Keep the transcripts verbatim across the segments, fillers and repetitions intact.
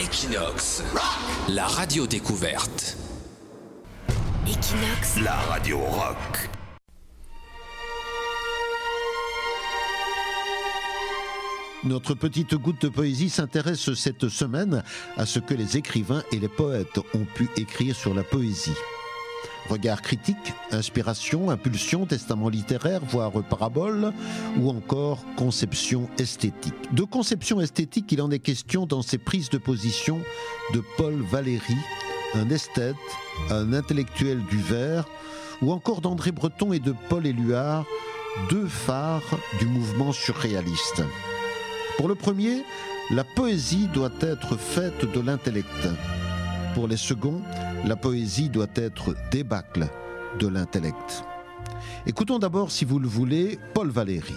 Equinox, la radio découverte. Equinox, la radio rock. Notre petite goutte de poésie s'intéresse cette semaine à ce que les écrivains et les poètes ont pu écrire sur la poésie. Regard critique, inspiration, impulsion, testament littéraire, voire parabole, ou encore conception esthétique. De conception esthétique, il en est question dans ces prises de position de Paul Valéry, un esthète, un intellectuel du vers, ou encore d'André Breton et de Paul Éluard, deux phares du mouvement surréaliste. Pour le premier, la poésie doit être faite de l'intellect. Pour les seconds, la poésie doit être débâcle de l'intellect. Écoutons d'abord, si vous le voulez, Paul Valéry.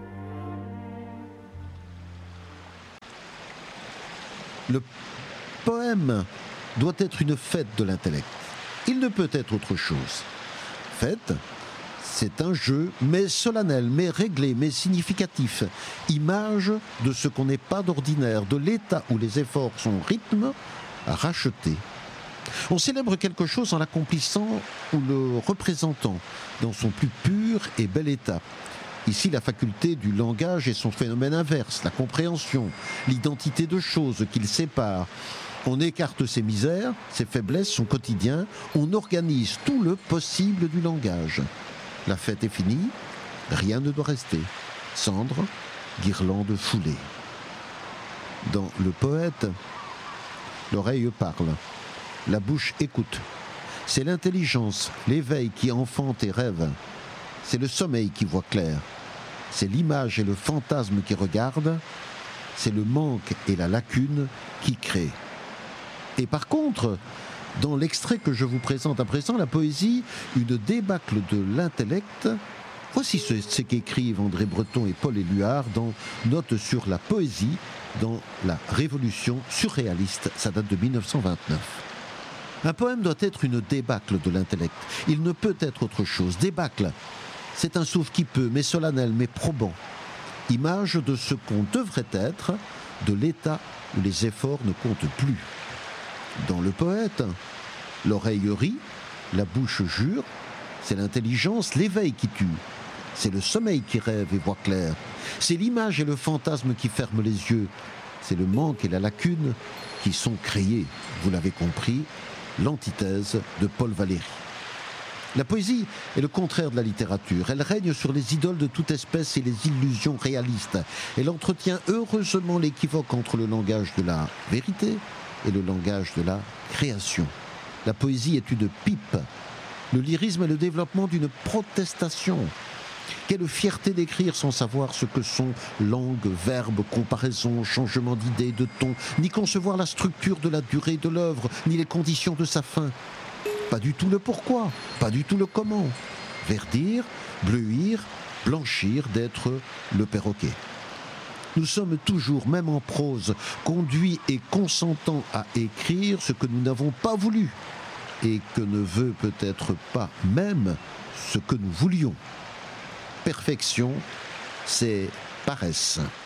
Le poème doit être une fête de l'intellect. Il ne peut être autre chose. Fête, c'est un jeu, mais solennel, mais réglé, mais significatif. Image de ce qu'on n'est pas d'ordinaire, de l'état où les efforts sont rythme à racheter. On célèbre quelque chose en l'accomplissant ou le représentant dans son plus pur et bel état. Ici, la faculté du langage et son phénomène inverse, la compréhension, l'identité de choses qu'il sépare. On écarte ses misères, ses faiblesses, son quotidien. On organise tout le possible du langage. La fête est finie, rien ne doit rester. Cendre, guirlande foulée. Dans le poète, l'oreille parle. La bouche écoute. C'est l'intelligence, l'éveil qui enfante et rêve. C'est le sommeil qui voit clair. C'est l'image et le fantasme qui regardent. C'est le manque et la lacune qui créent. Et par contre, dans l'extrait que je vous présente à présent, la poésie, une débâcle de l'intellect, voici ce, ce qu'écrivent André Breton et Paul Éluard dans Notes sur la poésie dans la Révolution surréaliste. Ça date de dix-neuf cent vingt-neuf. Un poème doit être une débâcle de l'intellect. Il ne peut être autre chose. Débâcle, c'est un souffle qui peut, mais solennel, mais probant. Image de ce qu'on devrait être, de l'état où les efforts ne comptent plus. Dans le poète, l'oreille rit, la bouche jure, c'est l'intelligence, l'éveil qui tue. C'est le sommeil qui rêve et voit clair. C'est l'image et le fantasme qui ferment les yeux. C'est le manque et la lacune qui sont créés. Vous l'avez compris, l'antithèse de Paul Valéry. La poésie est le contraire de la littérature. Elle règne sur les idoles de toute espèce et les illusions réalistes. Elle entretient heureusement l'équivoque entre le langage de la vérité et le langage de la création. La poésie est une pipe. Le lyrisme est le développement d'une protestation. Quelle fierté d'écrire sans savoir ce que sont langue, verbe, comparaison, changement d'idée, de ton, ni concevoir la structure de la durée de l'œuvre, ni les conditions de sa fin. Pas du tout le pourquoi, pas du tout le comment. Verdir, bleuir, blanchir d'être le perroquet. Nous sommes toujours, même en prose, conduits et consentants à écrire ce que nous n'avons pas voulu et que ne veut peut-être pas même ce que nous voulions. Perfection, c'est paresse.